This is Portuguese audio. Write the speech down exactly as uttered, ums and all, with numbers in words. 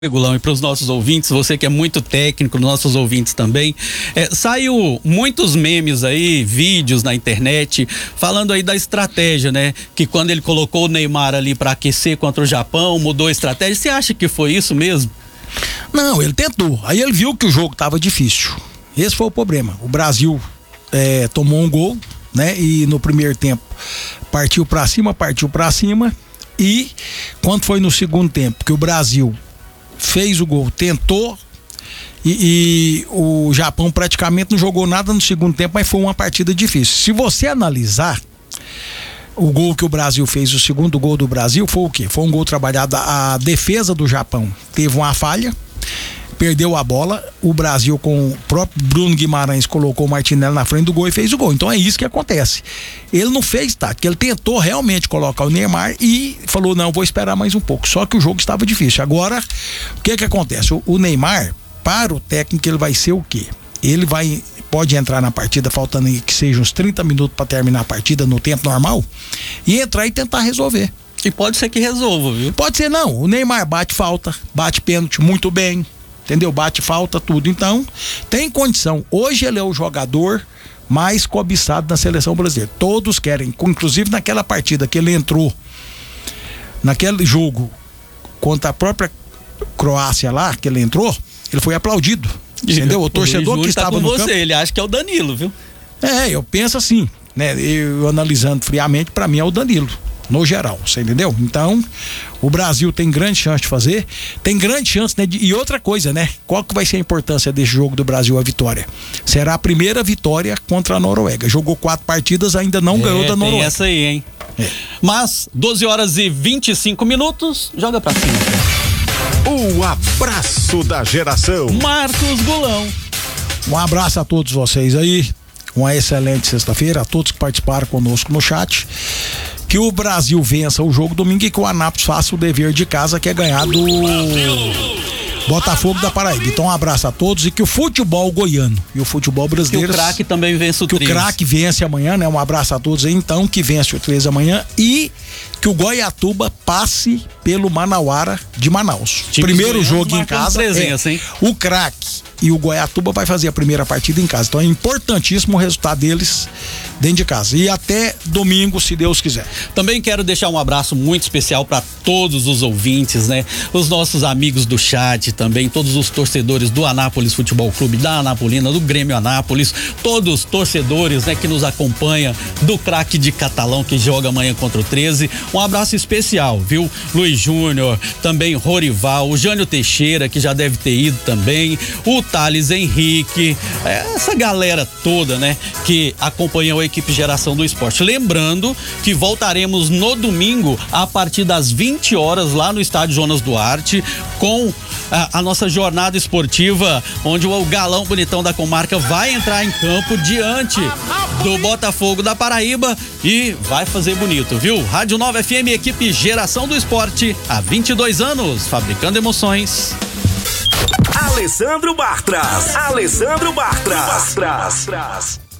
Gulão, e para os nossos ouvintes, você que é muito técnico, nossos ouvintes também, é, saiu muitos memes aí, vídeos na internet, falando aí da estratégia, né? Que quando ele colocou o Neymar ali para aquecer contra o Japão, mudou a estratégia. Você acha que foi isso mesmo? Não, ele tentou. Aí ele viu que o jogo estava difícil. Esse foi o problema. O Brasil é, tomou um gol, né? E no primeiro tempo partiu para cima, partiu para cima. E quando foi no segundo tempo que o Brasil fez o gol, tentou e, e o Japão praticamente não jogou nada no segundo tempo, mas foi uma partida difícil. Se você analisar o gol que o Brasil fez, o segundo gol do Brasil foi o quê? Foi um gol trabalhado, a defesa do Japão teve uma falha, perdeu a bola, o Brasil com o próprio Bruno Guimarães colocou o Martinelli na frente do gol e fez o gol. Então é isso que acontece. Ele não fez tática, ele tentou realmente colocar o Neymar e falou, não, vou esperar mais um pouco. Só que o jogo estava difícil. Agora, o que que acontece? O, o Neymar, para o técnico, ele vai ser o quê? Ele vai, pode entrar na partida faltando aí que seja uns trinta minutos para terminar a partida no tempo normal e entrar e tentar resolver. E pode ser que resolva, viu? Pode ser não. O Neymar bate falta, bate pênalti muito bem. Entendeu? Bate falta, tudo. Então, tem condição. Hoje ele é o jogador mais cobiçado na seleção brasileira. Todos querem, inclusive naquela partida que ele entrou, naquele jogo contra a própria Croácia lá, que ele entrou, ele foi aplaudido. Entendeu? O torcedor que estava no campo. Ele acha que é o Danilo, viu? É, eu penso assim, né? Eu analisando friamente, pra mim é o Danilo. No geral, você entendeu? Então, o Brasil tem grande chance de fazer, tem grande chance, né? De, e outra coisa, né? Qual que vai ser a importância desse jogo do Brasil, a vitória? Será a primeira vitória contra a Noruega. Jogou quatro partidas, ainda não é, ganhou da Noruega. Tem essa aí, hein? É. Mas, doze horas e vinte e cinco minutos, joga pra cima. O abraço da geração. Marcos Gulão. Um abraço a todos vocês aí, uma excelente sexta-feira, a todos que participaram conosco no chat. Que o Brasil vença o jogo domingo e que o Anápolis faça o dever de casa, que é ganhar do Botafogo da Paraíba. Então um abraço a todos e que o futebol goiano e o futebol brasileiro, que o craque também vence o que treze. O craque vence amanhã, né? Um abraço a todos aí, então, que vence o treze amanhã e que o Goiatuba passe pelo Manauara de Manaus. Time Primeiro jogo em casa, presença, é, o craque e o Goiatuba vai fazer a primeira partida em casa. Então é importantíssimo o resultado deles dentro de casa. E até domingo, se Deus quiser. Também quero deixar um abraço muito especial para todos os ouvintes, né? Os nossos amigos do chat também, todos os torcedores do Anápolis Futebol Clube, da Anapolina, do Grêmio Anápolis, todos os torcedores, né, que nos acompanham, do craque de Catalão que joga amanhã contra o treze. Um abraço especial, viu? Luiz Júnior, também Rorival, o Jânio Teixeira, que já deve ter ido também, o Thales Henrique, essa galera toda, né, que acompanhou a equipe Geração do Esporte. Lembrando que voltaremos no domingo a partir das vinte horas lá no estádio Jonas Duarte com a, a nossa jornada esportiva, onde o galão bonitão da comarca vai entrar em campo diante do Botafogo da Paraíba e vai fazer bonito, viu? Rádio Nova F M, equipe Geração do Esporte, há vinte e dois anos, fabricando emoções. Alessandro Bartras. Alessandro Bartras. Bartras.